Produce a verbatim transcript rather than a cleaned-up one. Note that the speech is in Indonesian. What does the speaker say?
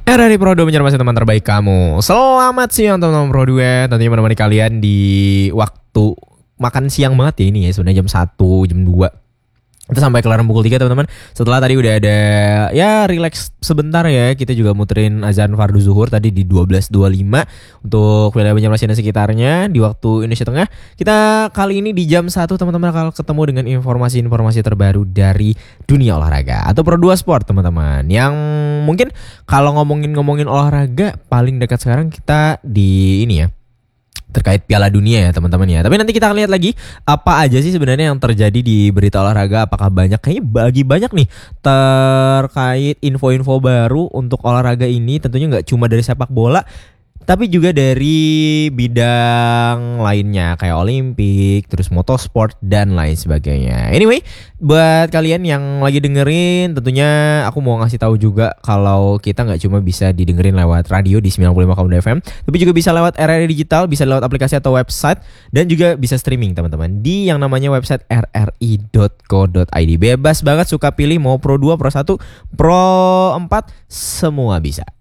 R R I Pro dua menyermasi teman terbaik kamu. Selamat siang teman-teman Pro dua. Tentunya menemani kalian di waktu makan siang banget ya ini ya. Sebenarnya jam satu, jam dua. Itu sampai kelar pukul tiga teman-teman. Setelah tadi udah ada ya relax sebentar ya. Kita juga muterin azan fardu zuhur tadi di dua belas dua puluh lima untuk wilayah Banjarmasin dan sekitarnya di waktu Indonesia Tengah. Kita kali ini di jam satu teman-teman akan ketemu dengan informasi-informasi terbaru dari dunia olahraga atau Pro dua Sport teman-teman. Yang mungkin kalau ngomongin-ngomongin olahraga paling dekat sekarang kita di ini ya, terkait Piala Dunia ya teman-teman ya. Tapi nanti kita akan lihat lagi apa aja sih sebenarnya yang terjadi di berita olahraga. Apakah banyak, kayaknya bagi banyak nih terkait info-info baru untuk olahraga ini. Tentunya nggak cuma dari sepak bola, tapi juga dari bidang lainnya kayak Olimpik, terus motorsport dan lain sebagainya. Anyway, buat kalian yang lagi dengerin, tentunya aku mau ngasih tahu juga kalau kita nggak cuma bisa didengerin lewat radio di sembilan puluh lima koma dua F M, tapi juga bisa lewat R R I Digital, bisa lewat aplikasi atau website, dan juga bisa streaming teman-teman di yang namanya website r r i dot co dot i d. Bebas banget, suka pilih mau Pro dua, Pro satu, Pro empat, semua bisa.